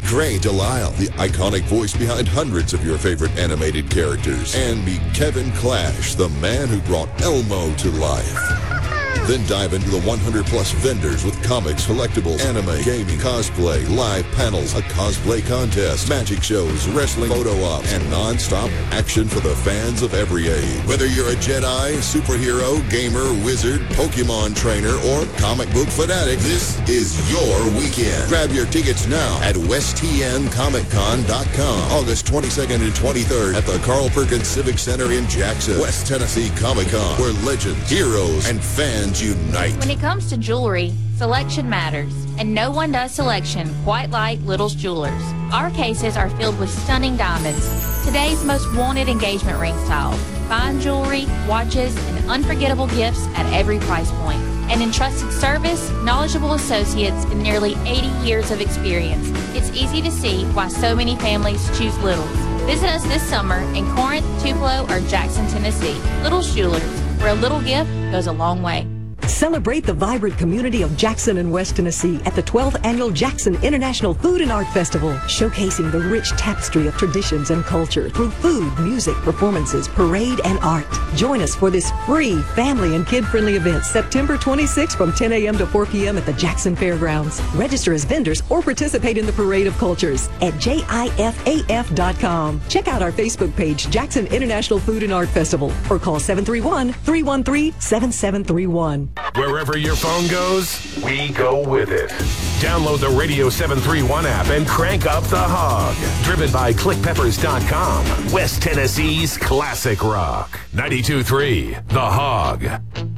Gray Delisle, the iconic voice behind hundreds of your favorite animated characters. And meet Kevin Clash, the man who brought Elmo to life. Then dive into the 100-plus vendors with comics, collectibles, anime, gaming, cosplay, live panels, a cosplay contest, magic shows, wrestling, photo ops, and non-stop action for the fans of every age. Whether you're a Jedi, superhero, gamer, wizard, Pokemon trainer, or comic book fanatic, this is your weekend. Grab your tickets now at WestTNComicCon.com. August 22nd and 23rd at the Carl Perkins Civic Center in Jackson. West Tennessee Comic Con, where legends, heroes, and fans unite. When it comes to jewelry, selection matters, and no one does selection quite like Little's Jewelers. Our cases are filled with stunning diamonds, today's most wanted engagement ring styles, fine jewelry, watches, and unforgettable gifts at every price point. An entrusted service, knowledgeable associates, and nearly 80 years of experience. It's easy to see why so many families choose Little's. Visit us this summer in Corinth, Tupelo, or Jackson, Tennessee. Little's Jewelers, where a little gift goes a long way. Celebrate the vibrant community of Jackson and West Tennessee at the 12th Annual Jackson International Food and Art Festival, showcasing the rich tapestry of traditions and culture through food, music, performances, parade, and art. Join us for this free family and kid-friendly event September 26th from 10 a.m. to 4 p.m. at the Jackson Fairgrounds. Register as vendors or participate in the Parade of Cultures at JIFAF.com. Check out our Facebook page, Jackson International Food and Art Festival, or call 731-313-7731. Wherever your phone goes, we go with it. Download the Radio 731 app and crank up the hog. Driven by ClickPeppers.com. West Tennessee's classic rock. 92.3 The Hog.